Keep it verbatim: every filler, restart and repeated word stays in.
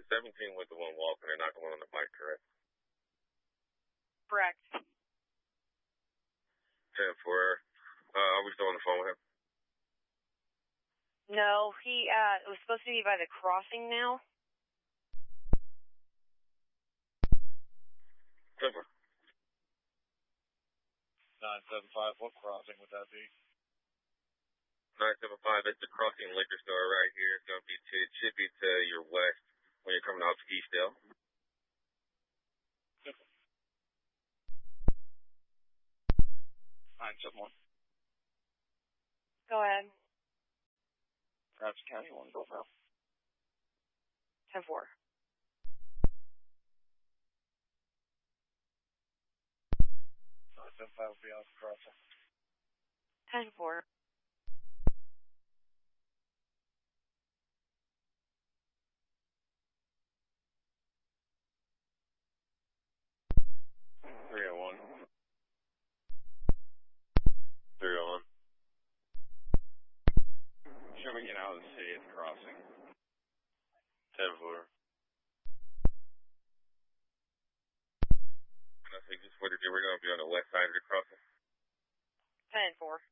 The seventeen was the one walking and not the one on the bike, correct? Correct. ten four. Uh, are we still on the phone with him? No, he uh was supposed to be by the crossing now. ten four. nine seven five, what crossing would that be? nine seven five, it's the crossing liquor store right here. It's going to be to, it should be to your west when you're coming out to Eastdale. nine seven one. Go ahead. Travis County, one go now. ten four. nine seven five will be off the crossing. ten four. three oh one. three oh one. Should we get out of the city at the crossing? ten four. I think just what to do. We're going to be on the west side of the crossing. ten four.